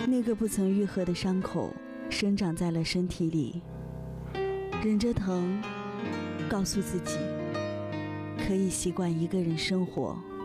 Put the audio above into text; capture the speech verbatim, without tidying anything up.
那个不曾愈合的伤口生长在了身体里，忍着疼，告诉自己可以习惯一个人生活。